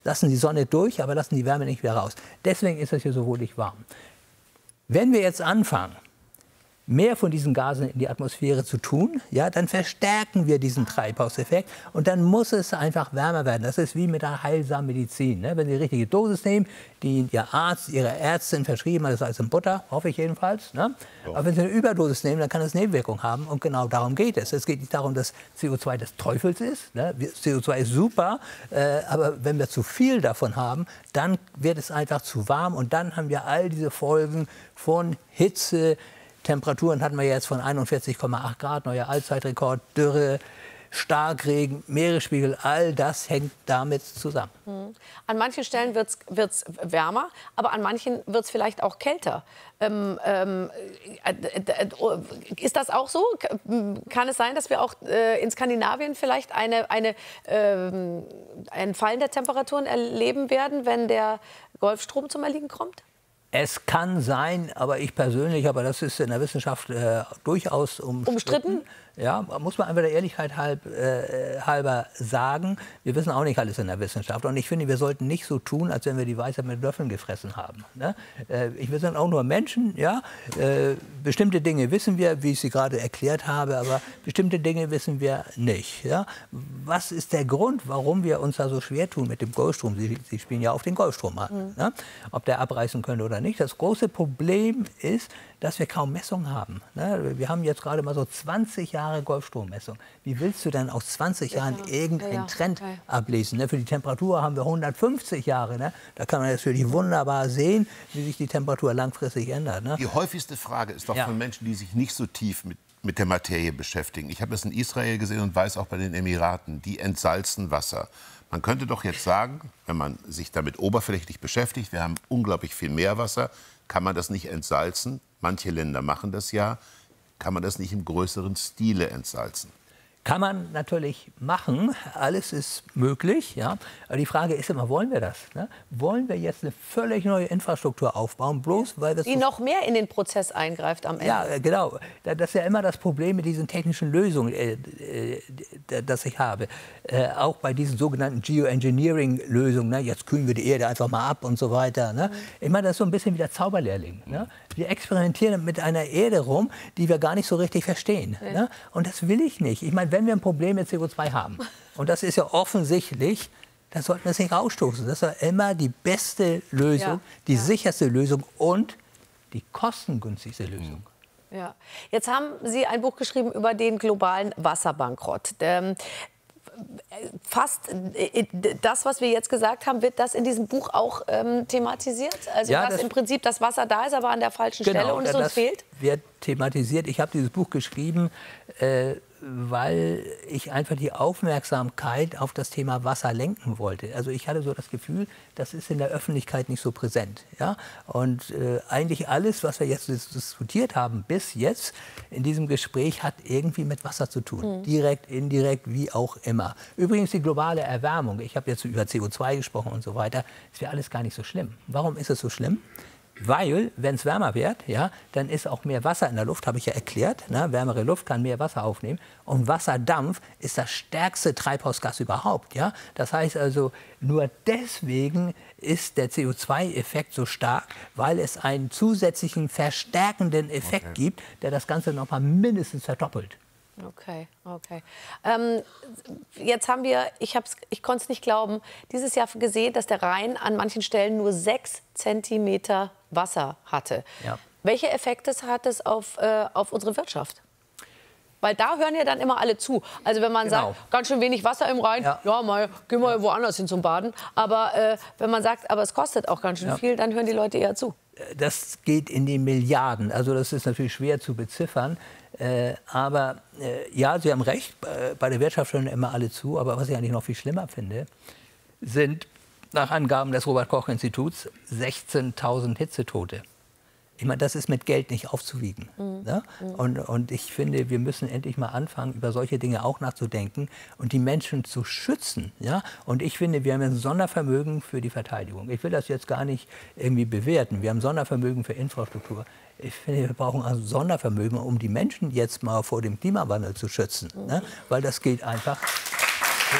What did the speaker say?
lassen die Sonne durch, aber lassen die Wärme nicht wieder raus. Deswegen ist es hier so wohlig warm. Wenn wir jetzt anfangen, mehr von diesen Gasen in die Atmosphäre zu tun, ja, dann verstärken wir diesen Treibhauseffekt und dann muss es einfach wärmer werden. Das ist wie mit der heilsamen Medizin. Ne? Wenn Sie die richtige Dosis nehmen, die Ihr Arzt, Ihre Ärztin verschrieben hat, das heißt in Butter, hoffe ich jedenfalls. Ne? Ja. Aber wenn Sie eine Überdosis nehmen, dann kann das Nebenwirkungen haben und genau darum geht es. Es geht nicht darum, dass CO2 des Teufels ist. Ne? CO2 ist super, aber wenn wir zu viel davon haben, dann wird es einfach zu warm und dann haben wir all diese Folgen von Hitze. Temperaturen hatten wir jetzt von 41,8 Grad, neuer Allzeitrekord, Dürre, Starkregen, Meeresspiegel, all das hängt damit zusammen. An manchen Stellen wird's wärmer, aber an manchen wird es vielleicht auch kälter. Ist das auch so? Kann es sein, dass wir auch in Skandinavien vielleicht ein Fallen der Temperaturen erleben werden, wenn der Golfstrom zum Erliegen kommt? Es kann sein, aber ich persönlich, aber das ist in der Wissenschaft durchaus umstritten. Ja, muss man einfach der Ehrlichkeit halber sagen. Wir wissen auch nicht alles in der Wissenschaft. Und ich finde, wir sollten nicht so tun, als wenn wir die Weisheit mit Löffeln gefressen haben. Ne? Wir sind auch nur Menschen. Ja? Bestimmte Dinge wissen wir, wie ich sie gerade erklärt habe, aber bestimmte Dinge wissen wir nicht. Ja? Was ist der Grund, warum wir uns da so schwer tun mit dem Golfstrom? Sie spielen ja auf den Golfstrom an. Ne? Ob der abreißen könnte oder nicht. Das große Problem ist, dass wir kaum Messungen haben. Ne? Wir haben jetzt gerade mal so 20 Jahre Golfstrommessung. Wie willst du denn aus 20 Jahren irgendeinen Trend ablesen? Ne? Für die Temperatur haben wir 150 Jahre. Ne? Da kann man natürlich wunderbar sehen, wie sich die Temperatur langfristig ändert. Ne? Die häufigste Frage ist doch von Menschen, die sich nicht so tief mit der Materie beschäftigen. Ich habe es in Israel gesehen und weiß auch bei den Emiraten, die entsalzen Wasser. Man könnte doch jetzt sagen, wenn man sich damit oberflächlich beschäftigt, wir haben unglaublich viel Meerwasser, kann man das nicht entsalzen? Manche Länder machen das ja. Kann man das nicht im größeren Stile entsalzen? Kann man natürlich machen, alles ist möglich. Ja? Aber die Frage ist immer, wollen wir das? Ne? Wollen wir jetzt eine völlig neue Infrastruktur aufbauen, bloß weil wir die noch mehr in den Prozess eingreift am Ende? Ja, genau. Das ist ja immer das Problem mit diesen technischen Lösungen, das ich habe. Auch bei diesen sogenannten Geoengineering-Lösungen. Ne? Jetzt kühlen wir die Erde einfach mal ab und so weiter. Ne? Ich meine, das ist so ein bisschen wie der Zauberlehrling. Ne? Wir experimentieren mit einer Erde rum, die wir gar nicht so richtig verstehen. Ne? Und das will ich nicht. Ich meine, wenn wir ein Problem mit CO2 haben, und das ist ja offensichtlich, dann sollten wir es nicht rausstoßen. Das ist immer die beste Lösung, die sicherste Lösung und die kostengünstigste Lösung. Ja. Jetzt haben Sie ein Buch geschrieben über den globalen Wasserbankrott. Fast das, was wir jetzt gesagt haben, wird das in diesem Buch auch thematisiert? Also dass im Prinzip das Wasser da ist, aber an der falschen Stelle und es uns fehlt? Wird thematisiert. Ich habe dieses Buch geschrieben, weil ich einfach die Aufmerksamkeit auf das Thema Wasser lenken wollte. Also ich hatte so das Gefühl, das ist in der Öffentlichkeit nicht so präsent. Ja? Und eigentlich alles, was wir jetzt diskutiert haben bis jetzt in diesem Gespräch, hat irgendwie mit Wasser zu tun. Direkt, indirekt, wie auch immer. Übrigens die globale Erwärmung. Ich habe jetzt über CO2 gesprochen und so weiter. Das wäre alles gar nicht so schlimm. Warum ist es so schlimm? Weil, wenn es wärmer wird, ja, dann ist auch mehr Wasser in der Luft, habe ich ja erklärt. Ne? Wärmere Luft kann mehr Wasser aufnehmen. Und Wasserdampf ist das stärkste Treibhausgas überhaupt. Ja? Das heißt also, nur deswegen ist der CO2-Effekt so stark, weil es einen zusätzlichen verstärkenden Effekt gibt, der das Ganze noch mal mindestens verdoppelt. Okay. Jetzt haben wir, ich konnte es nicht glauben, dieses Jahr gesehen, dass der Rhein an manchen Stellen nur 6 Zentimeter Wasser hatte. Ja. Welche Effekte hat es auf unsere Wirtschaft? Weil da hören ja dann immer alle zu. Also wenn man sagt, ganz schön wenig Wasser im Rhein, gehen wir woanders hin zum Baden. Aber wenn man sagt, aber es kostet auch ganz schön viel, dann hören die Leute eher zu. Das geht in die Milliarden. Also das ist natürlich schwer zu beziffern. Aber ja, Sie haben recht, bei der Wirtschaft hören immer alle zu. Aber was ich eigentlich noch viel schlimmer finde, sind nach Angaben des Robert-Koch-Instituts 16.000 Hitzetote. Ich meine, das ist mit Geld nicht aufzuwiegen. Ne? Und ich finde, wir müssen endlich mal anfangen, über solche Dinge auch nachzudenken und die Menschen zu schützen. Ja? Und ich finde, wir haben ein Sondervermögen für die Verteidigung. Ich will das jetzt gar nicht irgendwie bewerten. Wir haben Sondervermögen für Infrastruktur. Ich finde, wir brauchen ein Sondervermögen, um die Menschen jetzt mal vor dem Klimawandel zu schützen. Ne? Weil das geht einfach